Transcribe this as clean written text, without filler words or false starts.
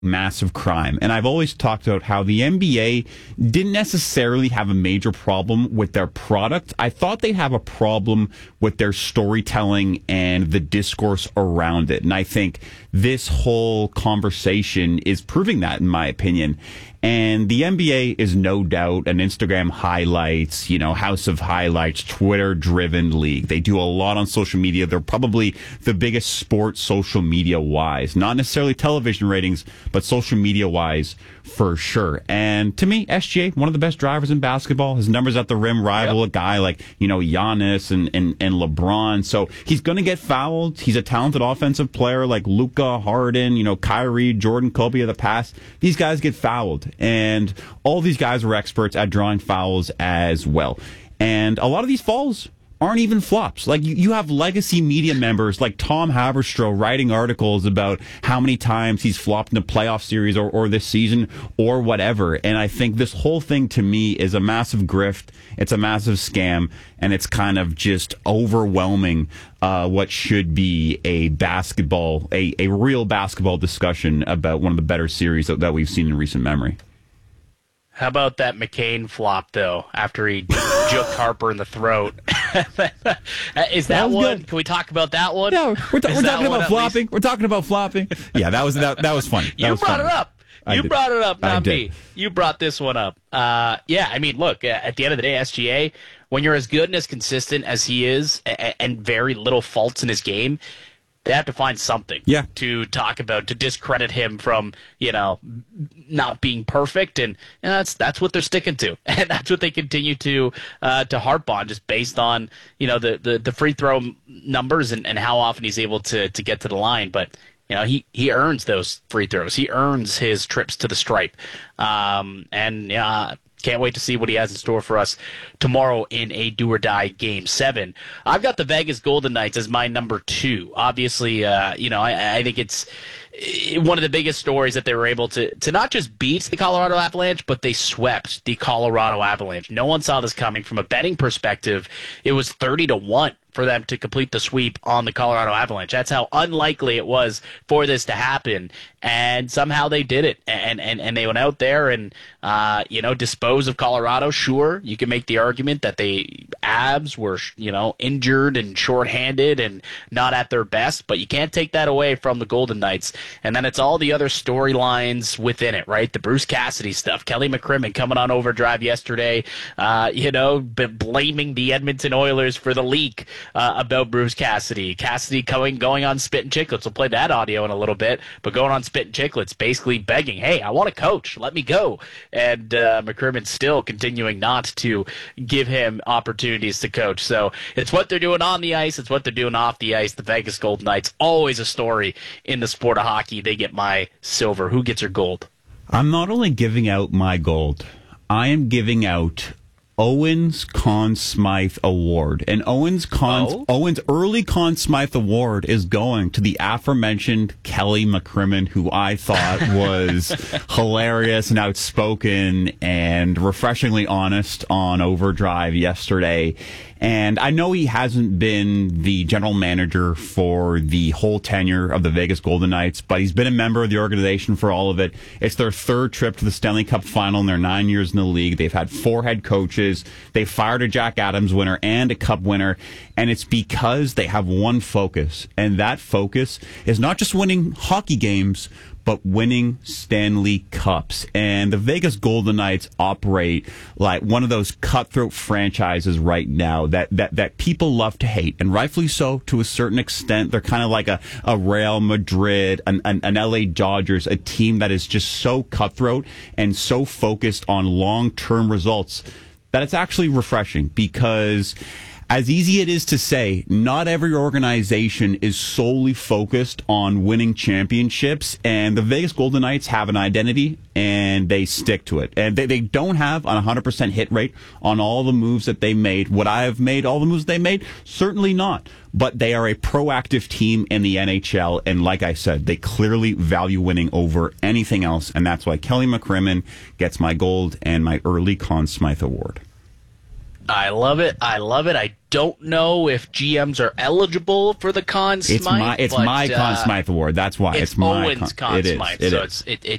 massive crime. And I've always talked about how the NBA didn't necessarily have a major problem with their product. I thought they'd have a problem with their storytelling and the discourse around it. And I think this whole conversation is proving that, in my opinion. And the NBA is no doubt an Instagram highlights, house of highlights, Twitter-driven league. They do a lot on social media. They're probably the biggest sport social media-wise. Not necessarily television ratings, but social media-wise for sure. And to me, SGA, one of the best drivers in basketball. His numbers at the rim rival a guy like, Giannis and LeBron. So he's going to get fouled. He's a talented offensive player like Luka, Harden, Kyrie, Jordan, Kobe of the past. These guys get fouled. And all these guys are experts at drawing fouls as well. And a lot of these fouls aren't even flops. Like, you have legacy media members like Tom Haberstroh writing articles about how many times he's flopped in a playoff series or this season or whatever. And I think this whole thing, to me, is a massive grift. It's a massive scam. And it's kind of just overwhelming what should be a real basketball discussion about one of the better series that we've seen in recent memory. How about that McCain flop, though, after he juked Harper in the throat? Is that one? Good. Can we talk about that one? Yeah, we're talking about flopping. We're talking about flopping. Yeah, that was funny. You brought it up. You brought it up, not me. You brought this one up. Look, at the end of the day, SGA, when you're as good and as consistent as he is and very little faults in his game, they have to find something to talk about to discredit him from, not being perfect, and that's what they're sticking to, and that's what they continue to harp on, just based on the free throw numbers and how often he's able to get to the line. But he earns those free throws, he earns his trips to the stripe, can't wait to see what he has in store for us tomorrow in a do-or-die Game 7. I've got the Vegas Golden Knights as my number 2. Obviously, I think it's one of the biggest stories that they were able to not just beat the Colorado Avalanche, but they swept the Colorado Avalanche. No one saw this coming. From a betting perspective, it was 30-1 for them to complete the sweep on the Colorado Avalanche. That's how unlikely it was for this to happen. And somehow they did it. And they went out there and, dispose of Colorado. Sure, you can make the argument that the Avs were, injured and shorthanded and not at their best, but you can't take that away from the Golden Knights. And then it's all the other storylines within it, right? The Bruce Cassidy stuff, Kelly McCrimmon coming on overdrive yesterday, blaming the Edmonton Oilers for the leak about Bruce Cassidy. Cassidy going on Spit and Chicklets. We'll play that audio in a little bit, but going on Spit and Chicklets, basically begging, hey, I want to coach, let me go. And McCrimmon still continuing not to give him opportunities to coach. So it's what they're doing on the ice, it's what they're doing off the ice. The Vegas Golden Knights, always a story in the sport of hockey. They get my silver. Who gets your gold? I'm not only giving out my gold, I am giving out Owens Conn Smythe Award. And Owens early Conn Smythe Award is going to the aforementioned Kelly McCrimmon, who I thought was hilarious and outspoken and refreshingly honest on Overdrive yesterday. And I know he hasn't been the general manager for the whole tenure of the Vegas Golden Knights, but he's been a member of the organization for all of it. It's their third trip to the Stanley Cup final in their 9 years in the league. They've had 4 head coaches. They fired a Jack Adams winner and a Cup winner. And it's because they have one focus. And that focus is not just winning hockey games, but winning Stanley Cups. And the Vegas Golden Knights operate like one of those cutthroat franchises right now that people love to hate, and rightfully so to a certain extent. They're kind of like a Real Madrid, an LA Dodgers, a team that is just so cutthroat and so focused on long-term results that it's actually refreshing, because as easy it is to say, not every organization is solely focused on winning championships, and the Vegas Golden Knights have an identity, and they stick to it. And they don't have an 100% hit rate on all the moves that they made. Would I have made all the moves they made? Certainly not. But they are a proactive team in the NHL, and like I said, they clearly value winning over anything else, and that's why Kelly McCrimmon gets my gold and my early Conn Smythe Award. I love it. I don't know if GMs are eligible for the Conn Smythe. It's my Conn Smythe award. That's why it's my Owen's Conn Smythe. It so is. it